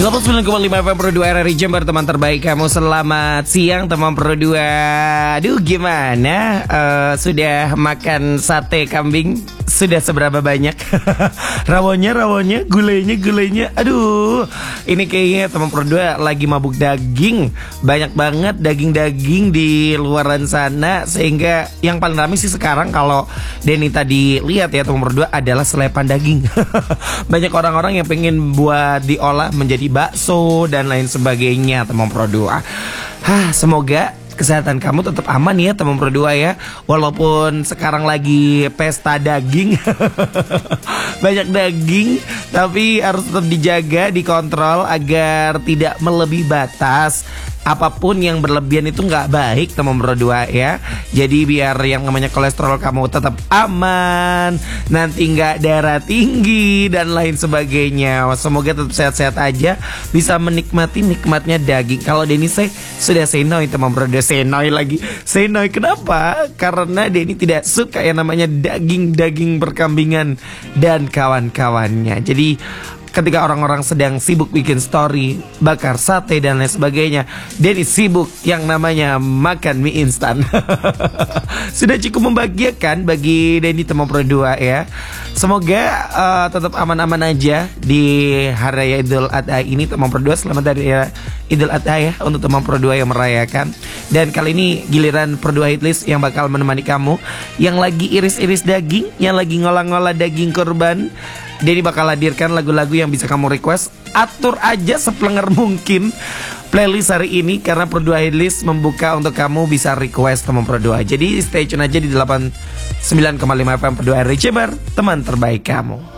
89,5 FM Pro 2 RRI Jember, teman terbaik kamu. Selamat siang teman Pro 2. Aduh gimana? Sudah makan sate kambing? Sudah seberapa banyak? rawonnya, gulainya. Aduh, ini kayaknya teman Pro 2 lagi mabuk daging. Banyak banget daging-daging di luaran sana. Sehingga yang paling ramai sih sekarang kalau Denny tadi lihat ya teman Pro 2 adalah selepan daging. Banyak orang-orang yang pengen buat diolah menjadi bakso dan lain sebagainya teman Pro 2. Semoga kesehatan kamu tetap aman ya teman Pro 2 ya. Walaupun sekarang lagi pesta daging. Banyak daging, tapi harus tetap dijaga, dikontrol agar tidak melebihi batas. Apapun yang berlebihan itu nggak baik teman Pro 2 ya. Jadi biar yang namanya kolesterol kamu tetap aman, nanti nggak darah tinggi dan lain sebagainya. Semoga tetap sehat-sehat aja, bisa menikmati nikmatnya daging. Kalau Denny sudah senoy teman Pro 2. Senoy kenapa? Karena Denny tidak suka yang namanya daging berkambingan dan kawan-kawannya. Jadi ketika orang-orang sedang sibuk bikin story, bakar sate dan lain sebagainya, Denny sibuk yang namanya makan mie instan. Sudah cukup membahagiakan bagi Denny teman Pro 2 ya. Semoga tetap aman-aman aja di Hari Raya Idul Adha ini teman Pro 2. Selamat Hari Raya Idul Adha ya untuk teman Pro 2 yang merayakan. Dan kali ini giliran Pro 2 Hitlist yang bakal menemani kamu, yang lagi iris-iris daging, yang lagi ngolah-ngolah daging kurban. Denny bakal hadirkan lagu-lagu yang bisa kamu request. Atur aja sepelenger mungkin playlist hari ini, karena Pro 2 Hitlist membuka untuk kamu bisa request teman Pro 2. Jadi stay tune aja di 89,5 FM Pro 2 RRI Jember, teman terbaik kamu.